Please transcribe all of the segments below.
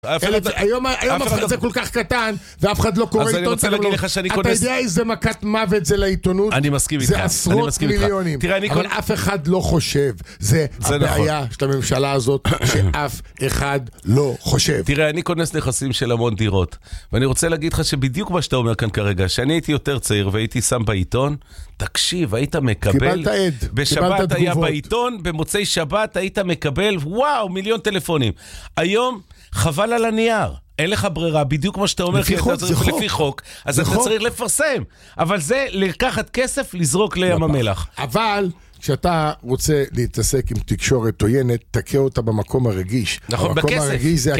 היום זה כל כך קטן ואף אחד לא קורא עיתון. אתה יודע איזה מכת מוות זה לעיתונות? אני מסכים איתך. זה עשרות מיליונים, אבל אף אחד לא חושב. זה הבעיה של הממשלה הזאת, שאף אחד לא חושב. תראה, אני כונס נכסים של המון דירות, ואני רוצה להגיד לך שבדיוק מה שאתה אומר כאן כרגע, שאני הייתי יותר צעיר והייתי שם בעיתון, תקשיב, היית מקבל, קיבלת עד, בשבת היה בעיתון, במוצאי שבת היית מקבל, וואו, 1,000,000 טלפונים. היום חבל על הנייר, אין לך ברירה, בדיוק כמו שאתה אומר, לפי חוק, אז אתה צריך לפרסם, אבל זה לקחת כסף לזרוק לים המלח. אבל כשאתה רוצה להתעסק עם תקשורת עוינת, תקע אותה במקום הרגיש. נכון, בכסף. המקום הרגיש זה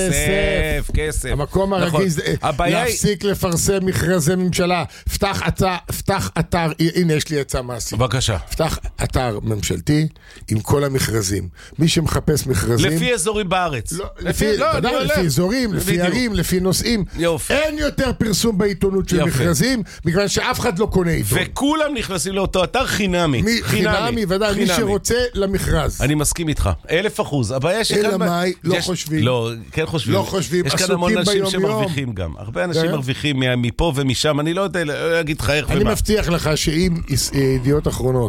הכסף. המקום הרגיש זה להפסיק לפרסם מכרזי ממשלה. פתח אתר, הנה יש לי עצה מעשית. בבקשה. פתח אתר ממשלתי עם כל המכרזים. מי שמחפש מכרזים... לפי אזורים בארץ. לפי אזורים, לפי ערים, לפי נושאים. אין יותר פרסום בעיתונות של מכרזים, בגלל שאף אחד לא קונה עיתון. וכולם נכנסים לאותו אתר חינמי. חינמי, ודאי, מי שרוצה למכרז. אני מסכים איתך, 1,000%. הבעיה אלא מאי, לא חושבים. לא, כן חושבים. לא חושבים, יש כאן המון אנשים שמרוויחים גם. הרבה אנשים מרוויחים מפה ומשם, אני לא יודע להגיד לך איך ומה. אני מבטיח לך שאם ידיעות אחרונות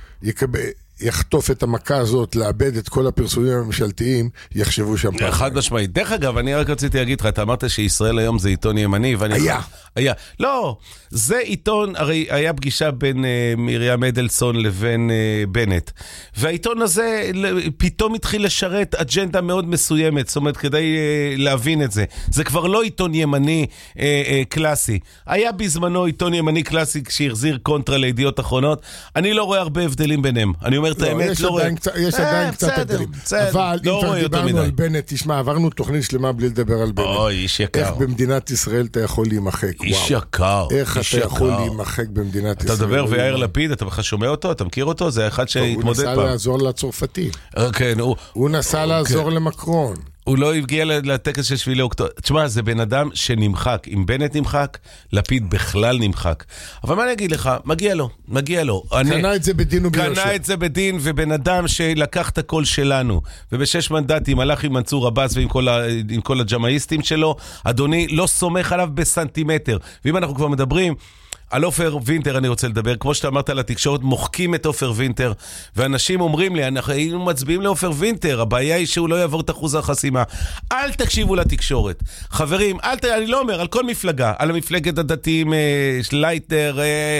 יחטוף את המכה הזאת, לאבד את כל הפרסומים הממשלתיים, יחשבו שם פעם. חד משמעית. דרך אגב, אני רק רציתי להגיד לך, אתה אמרת שישראל היום זה עיתון ימני, היה. לא, זה עיתון, הרי היה פגישה בין מרים אדלסון לבין בנט, והעיתון הזה פתאום התחיל לשרת אג'נדה מאוד מסוימת, זאת אומרת, כדי להבין את זה. זה כבר לא עיתון ימני קלאסי. היה בזמנו עיתון ימני קלאסי שהחזיר קונטרה לידיעות אחרונות. אני לא רואה הרבה הבדלים ביניהם. אני אומר את האמת, לא רואה. יש עדיין קצת הבדלים. אבל אם כבר דיברנו על בנט, תשמע, עברנו תוכנית שלמה בלי לדבר על בנט. אוי, איש יקר. איך במדינת ישראל אתה יכול להימחק? איש יקר. איך אתה יכול להימחק במדינת ישראל? אתה מדבר ויאיר לפיד, אתה בכלל שומע אותו? אתה מכיר אותו? זה אחד שהתמודד פעם. הוא נסע לעזור לצרפתי. כן, הוא נסע לעזור למקרון. הוא לא הגיע לטקס של שבילי אוקטובר. תשמע, זה בן אדם שנמחק. אם בנט נמחק, לפיד בכלל נמחק. אבל מה אני אגיד לך? מגיע לו. קנה את זה בדין וביושר. קנה את זה בדין, ובן אדם שלקח את הקול שלנו, וב6 מנדטים הלך עם מנסור עבאס ועם כל הג'מאיסטים שלו, אדוני לא סומך עליו בסנטימטר. ואם אנחנו כבר מדברים... על עופר וינטר אני רוצה לדבר, כמו שאתה אמרת על התקשורת, מוחקים את עופר וינטר, ואנשים אומרים לי, אנחנו היינו מצביעים לעופר וינטר, הבעיה היא שהוא לא יעבור את אחוז החסימה. אל תקשיבו לתקשורת. חברים, אני לא אומר, על כל מפלגה, על המפלגת הדתיים, לייטר,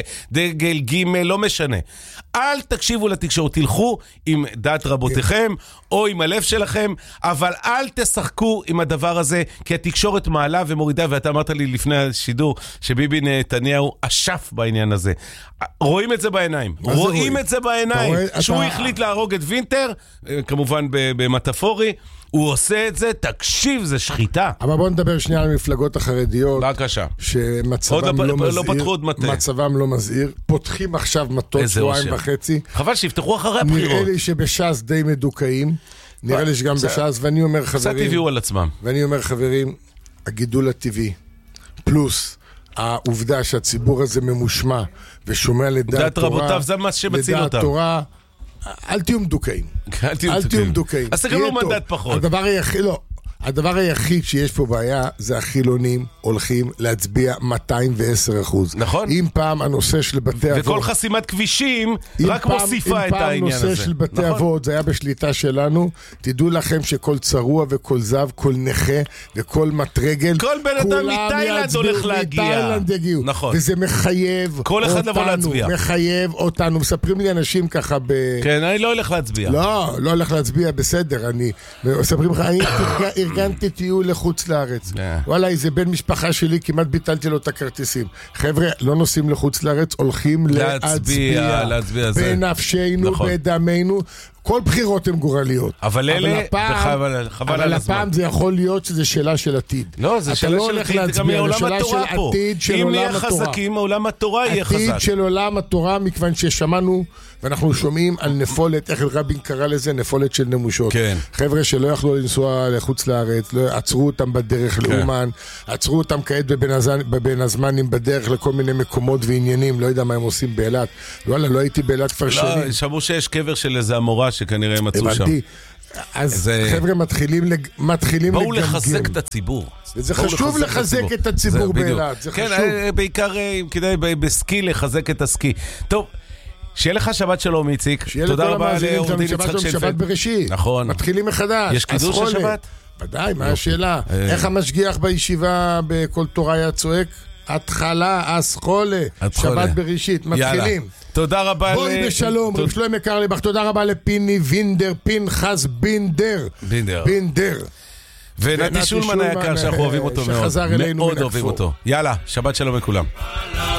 דגל, גימל, לא משנה. אל תקשיבו לתקשורת, תלכו עם דעת רבותיכם, או עם הלב שלכם, אבל אל תשחקו עם הדבר הזה, כי התקשורת מעלה ומורידה, ואתה אמרת לי לפני השידור, שביבי נתניהו אשף בעניין הזה. רואים את זה בעיניים. רואים את זה בעיניים. שהוא החליט להרוג את וינטר, כמובן במטאפורי, הוא עושה את זה, תקשיב, זה שחיטה. אבל בוא נדבר שנייה על המפלגות החרדיות. בבקשה. שמצבם לא מזהיר. לא פתחו עוד מטה. מצבם לא מזהיר. פותחים עכשיו מטות 2.5. חבל שיפתחו אחרי הבחירות. נראה לי שבש"ס די מדוכאים. נראה לי שגם בש"ס, ואני אומר חברים. קצת הביאו על עצמם. ואני אומר חברים, הגידול הטבעי, פלוס העובדה שהציבור הזה ממושמע ודעת לדעת רבותיו, זה מה שמציל אותם. לדעת תורה, אל תהיו מדוכאים. אל תהיו מדוכאים. אז תקבלו מנדט פחות. הדבר היחיד שיש פה בעיה זה החילונים הולכים להצביע 210%. נכון. אם פעם הנושא של בתי אבות... וכל חסימת כבישים רק מוסיפה את העניין הזה. אם פעם נושא של בתי אבות זה היה בשליטה שלנו, תדעו לכם שכל צרוע וכל זב, כל נכה וכל מטרגל, כל בן אדם מתאילנד הולך להגיע. מתאילנד יגיעו. נכון. וזה מחייב כל אחד לבוא להצביע. מחייב אותנו. מספרים לי אנשים ככה כן, אני לא הולך להצביע. לא הולך להצביע, בסדר. מספרים לך, ארגנתי טיול לחוץ לארץ. וואלה, איזה בן משפחה שלי, כמעט ביטלתי לו את הכרטיסים. חבר'ה, לא נוסעים לחוץ לארץ, הולכים להצביע. בנפשנו, בדמנו. כל בחירות הן גורליות. אבל אלה, אבל הפעם זה יכול להיות שזה שאלה של עתיד. לא, זה שאלה של עתיד, גם מעולם התורה פה. אם נהיה חזקים, מעולם התורה יהיה חזק. עתיד של עולם התורה, מכיוון ששמענו, ואנחנו שומעים על נפולת, איך רבין קרא לזה, נפולת של נמושות. חבר'ה שלא יכלו לנסוע לחוץ לארץ, עצרו אותם בדרך לאומן, עצרו אותם כעת בבין הזמנים בדרך לכל מיני מקומות ועניינים, לא יודע מה הם עושים באילת. וואלה, לא הייתי באילת כבר שנים. שמעו שיש קבר של איזה המורה שכנראה מצאו שם. אז חבר'ה מתחילים לגמגם. בואו לחזק את הציבור. זה חשוב לחזק את הציבור באילת, זה חשוב. כן, בעיקר כדאי בסקי לחזק את הסקי. טוב, שיהיה לך שבת שלום, איציק. תודה רבה לעורך דין יצחק שלפלד. שבת בראשית. נכון. מתחילים מחדש. יש קידוש של שבת? ודאי, מה השאלה? איך המשגיח בישיבה בכל תורה היה צועק? התחלה, אסכולה, שבת בראשית, מתחילים. תודה רבה. בואי בשלום, רב שלום יקר לבך, תודה רבה לפיני וינדר, פנחס בינדר. ונתי שולמן היקר, שאנחנו אוהבים אותו מאוד. שחזר אלינו מן הכפור. מאוד אוהבים אותו. יאללה, שבת שלום לכולם.